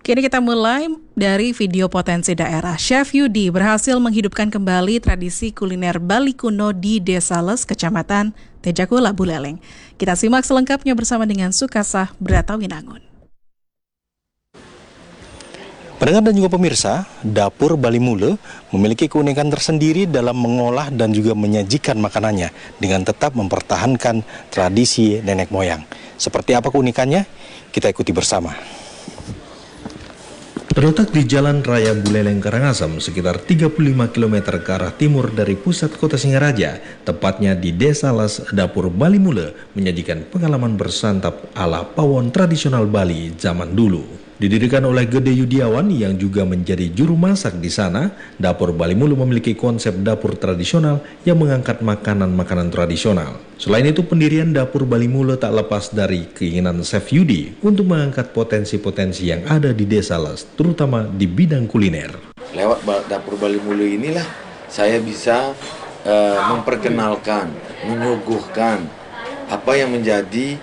Kini kita mulai dari video potensi daerah. Chef Yudi berhasil menghidupkan kembali tradisi kuliner Bali kuno di Desa Les, Kecamatan Tejakula, Buleleng. Kita simak selengkapnya bersama dengan Sukasah Bratawinangun. Pendengar dan juga pemirsa, dapur Bali Mule memiliki keunikan tersendiri dalam mengolah dan juga menyajikan makanannya dengan tetap mempertahankan tradisi nenek moyang. Seperti apa keunikannya? Kita ikuti bersama. Terletak di Jalan Raya Buleleng Karangasem, sekitar 35 km ke arah timur dari pusat kota Singaraja, tepatnya di Desa Les, dapur Bali Mule menyajikan pengalaman bersantap ala pawon tradisional Bali zaman dulu. Didirikan oleh Gede Yudiawan yang juga menjadi juru masak di sana, dapur Bali Mule memiliki konsep dapur tradisional yang mengangkat makanan-makanan tradisional. Selain itu, pendirian dapur Bali Mule tak lepas dari keinginan Chef Yudi untuk mengangkat potensi-potensi yang ada di Desa Les, terutama di bidang kuliner. Lewat dapur Bali Mule inilah saya bisa memperkenalkan, menyuguhkan apa yang menjadi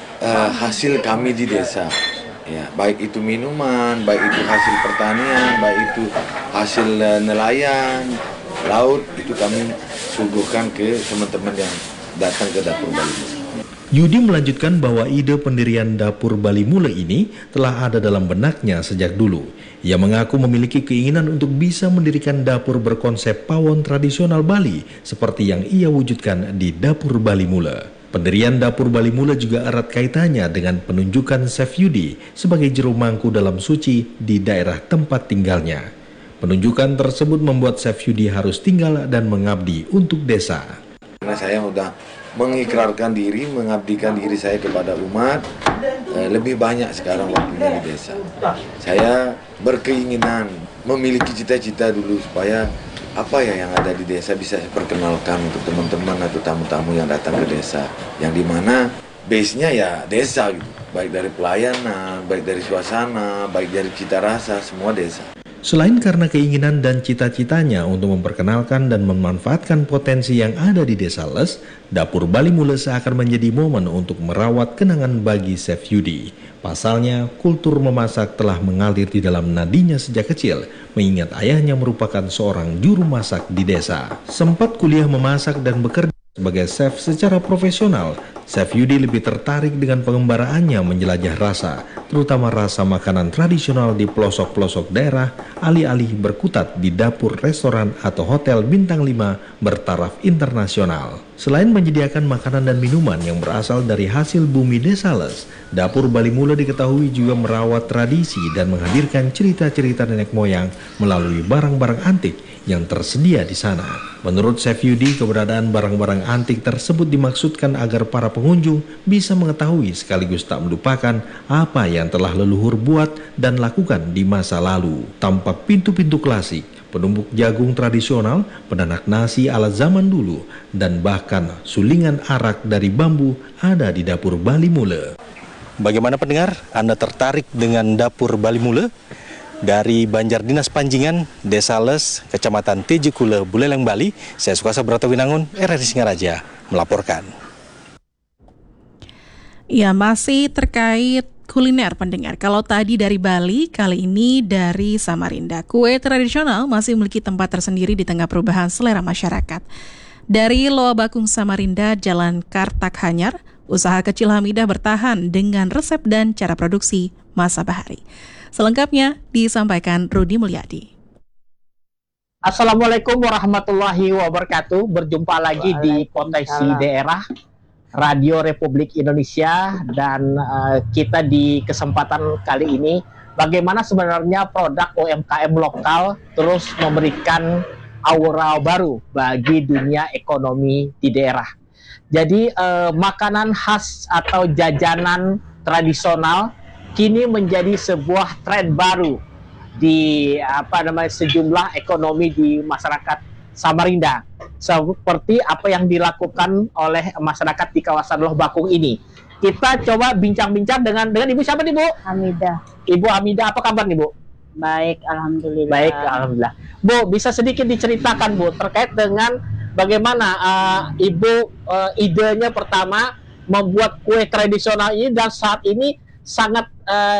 hasil kami di desa. Ya, baik itu minuman, baik itu hasil pertanian, baik itu hasil nelayan, laut, itu kami suguhkan ke teman-teman yang datang ke dapur Bali Mule. Yudi melanjutkan bahwa ide pendirian dapur Bali Mule ini telah ada dalam benaknya sejak dulu. Ia mengaku memiliki keinginan untuk bisa mendirikan dapur berkonsep pawon tradisional Bali seperti yang ia wujudkan di dapur Bali Mule. Pendirian dapur Bali Mule juga erat kaitannya dengan penunjukan Chef Yudi sebagai juru mangku dalam suci di daerah tempat tinggalnya. Penunjukan tersebut membuat Chef Yudi harus tinggal dan mengabdi untuk desa. Karena saya sudah mengikrarkan diri, mengabdikan diri saya kepada umat, lebih banyak sekarang waktunya di desa. Saya berkeinginan memiliki cita-cita dulu supaya apa ya yang ada di desa bisa saya perkenalkan untuk teman-teman atau tamu-tamu yang datang ke desa, yang dimana base-nya ya desa gitu, baik dari pelayanan, baik dari suasana, baik dari cita rasa, semua desa. Selain karena keinginan dan cita-citanya untuk memperkenalkan dan memanfaatkan potensi yang ada di Desa Les, dapur Bali Mule seakan menjadi momen untuk merawat kenangan bagi Chef Yudi. Pasalnya, kultur memasak telah mengalir di dalam nadinya sejak kecil, mengingat ayahnya merupakan seorang juru masak di desa. Sempat kuliah memasak dan bekerja sebagai chef secara profesional, Chef Yudi lebih tertarik dengan pengembaraannya menjelajah rasa, terutama rasa makanan tradisional di pelosok-pelosok daerah, alih-alih berkutat di dapur restoran atau hotel bintang 5 bertaraf internasional. Selain menyediakan makanan dan minuman yang berasal dari hasil bumi Desa Les, dapur Bali Mule diketahui juga merawat tradisi dan menghadirkan cerita-cerita nenek moyang melalui barang-barang antik yang tersedia di sana. Menurut Chef Yudi, keberadaan barang-barang antik tersebut dimaksudkan agar para pengunjung bisa mengetahui sekaligus tak melupakan apa yang telah leluhur buat dan lakukan di masa lalu. Tampak pintu-pintu klasik, penumbuk jagung tradisional, penanak nasi ala zaman dulu, dan bahkan sulingan arak dari bambu ada di dapur Bali Mule. Bagaimana pendengar? Anda tertarik dengan dapur Bali Mule? Dari Banjar Dinas Panjingan, Desa Les, Kecamatan Tejakula, Buleleng, Bali, saya Sukasah Bratawinangun, RRI Singaraja, melaporkan. Ya, masih terkait kuliner pendengar. Kalau tadi dari Bali, kali ini dari Samarinda. Kue tradisional masih memiliki tempat tersendiri di tengah perubahan selera masyarakat. Dari Loa Bakung Samarinda, Jalan Kartak Hanyar, usaha kecil Hamidah bertahan dengan resep dan cara produksi Masa Bahari. Selengkapnya disampaikan Rudi Mulyadi. Assalamualaikum warahmatullahi wabarakatuh. Berjumpa lagi di Potensi Daerah Radio Republik Indonesia, dan kita di kesempatan kali ini bagaimana sebenarnya produk UMKM lokal terus memberikan aura baru bagi dunia ekonomi di daerah. Jadi makanan khas atau jajanan tradisional kini menjadi sebuah tren baru di sejumlah ekonomi di masyarakat Samarinda, seperti apa yang dilakukan oleh masyarakat di kawasan Loh Bakung ini. Kita coba bincang-bincang dengan Ibu siapa nih, Bu? Hamidah. Ibu Hamidah, apa kabar nih, Bu? Baik, alhamdulillah. Baik, alhamdulillah. Bu, bisa sedikit diceritakan, Bu, terkait dengan bagaimana Ibu idenya pertama membuat kue tradisional ini, dan saat ini sangat